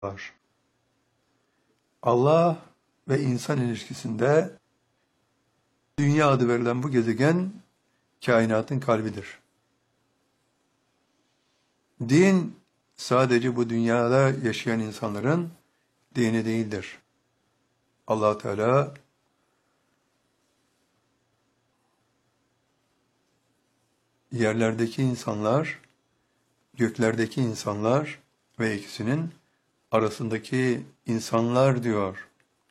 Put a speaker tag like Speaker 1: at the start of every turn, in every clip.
Speaker 1: var. Allah ve insan ilişkisinde dünya adı verilen bu gezegen kainatın kalbidir. Din sadece bu dünyada yaşayan insanların dini değildir. Allah Teala yerlerdeki insanlar, göklerdeki insanlar ve ikisinin arasındaki insanlar diyor.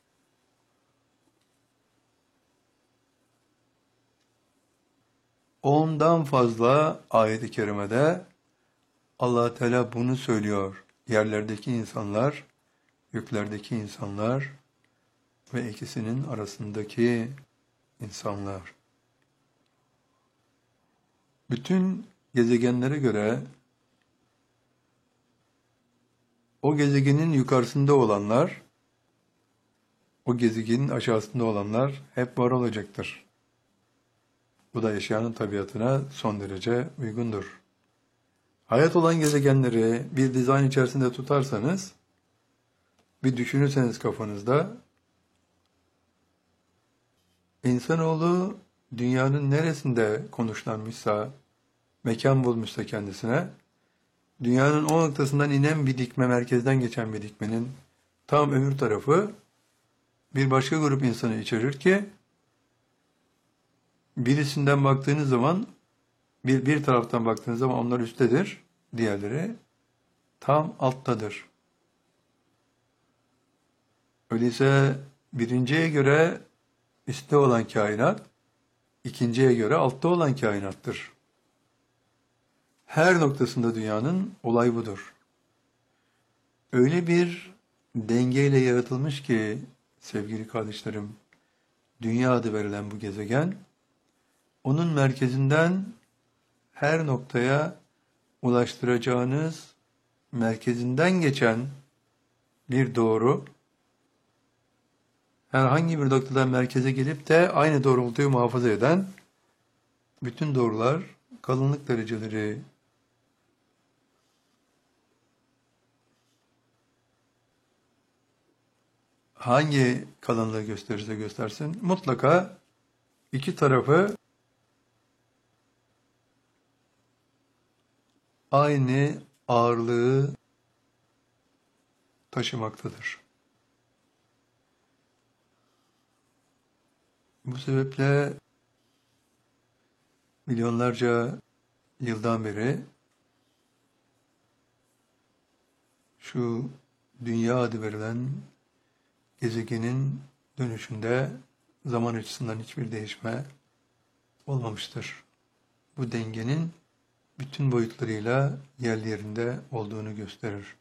Speaker 1: Ondan fazla ayet-i kerimede Allah Teala bunu söylüyor. Yerlerdeki insanlar, göklerdeki insanlar ve ikisinin arasındaki insanlar. Bütün gezegenlere göre o gezegenin yukarısında olanlar, o gezegenin aşağısında olanlar hep var olacaktır. Bu da yaşayanın tabiatına son derece uygundur. Hayat olan gezegenleri bir dizayn içerisinde tutarsanız, bir düşünürseniz kafanızda, insanoğlu dünyanın neresinde konuşlanmışsa, mekan bulmuşsa kendisine, dünyanın o noktasından inen bir dikme, merkezden geçen bir dikmenin tam öbür tarafı bir başka grup insanı içerir ki, birisinden baktığınız zaman, bir taraftan baktığınız zaman onlar üsttedir, diğerleri tam alttadır. Öyleyse birinciye göre üstte olan kainat, ikinciye göre altta olan kainattır. Her noktasında dünyanın olay budur. Öyle bir dengeyle yaratılmış ki sevgili kardeşlerim, dünya adı verilen bu gezegen, onun merkezinden her noktaya ulaştıracağınız, merkezinden geçen bir doğru, herhangi bir noktadan merkeze gelip de aynı doğrultuyu muhafaza eden bütün doğrular, kalınlık dereceleri hangi kalınlığı gösterirse göstersin, mutlaka iki tarafı aynı ağırlığı taşımaktadır. Bu sebeple milyonlarca yıldan beri şu dünya adı verilen gezegenin dönüşünde zaman açısından hiçbir değişme olmamıştır. Bu dengenin bütün boyutlarıyla yerli yerinde olduğunu gösterir.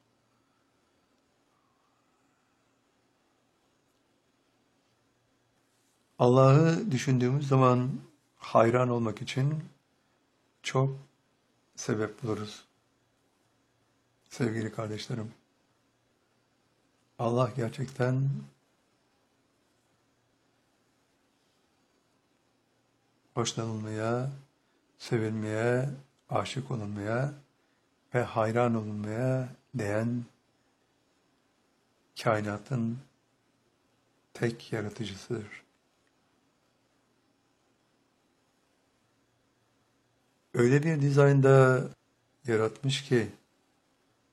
Speaker 1: Allah'ı düşündüğümüz zaman hayran olmak için çok sebep buluruz. Sevgili kardeşlerim, Allah gerçekten hoşlanılmaya, sevilmeye, aşık olunmaya ve hayran olunmaya değen kainatın tek yaratıcısıdır. Öyle bir dizaynda yaratmış ki